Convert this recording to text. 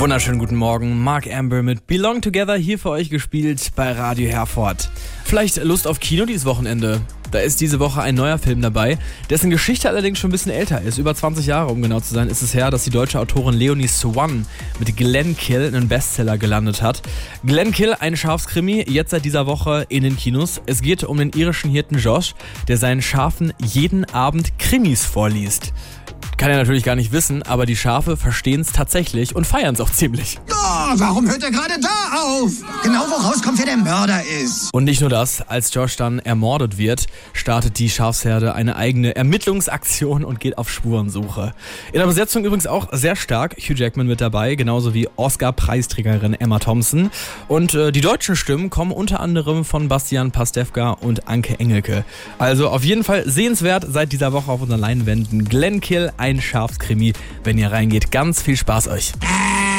Wunderschönen guten Morgen, Mark Amber mit Belong Together hier für euch gespielt bei Radio Herford. Vielleicht Lust auf Kino dieses Wochenende? Da ist diese Woche ein neuer Film dabei, dessen Geschichte allerdings schon ein bisschen älter ist. Über 20 Jahre, um genau zu sein, ist es her, dass die deutsche Autorin Leonie Swann mit Glenkill einen Bestseller gelandet hat. Glenkill, ein Schafskrimi, jetzt seit dieser Woche in den Kinos. Es geht um den irischen Hirten Josh, der seinen Schafen jeden Abend Krimis vorliest. Kann er natürlich gar nicht wissen, aber die Schafe verstehen es tatsächlich und feiern es auch ziemlich. Oh, warum hört er gerade da auf? Genau wo rauskommt, wer der Mörder ist. Und nicht nur das, als Josh dann ermordet wird, startet die Schafsherde eine eigene Ermittlungsaktion und geht auf Spurensuche. In der Besetzung übrigens auch sehr stark Hugh Jackman mit dabei, genauso wie Oscar-Preisträgerin Emma Thompson. Und die deutschen Stimmen kommen unter anderem von Bastian Pastewka und Anke Engelke. Also auf jeden Fall sehenswert seit dieser Woche auf unseren Leinwänden. Glenkill, ein Schafskrimi. Wenn ihr reingeht, ganz viel Spaß euch.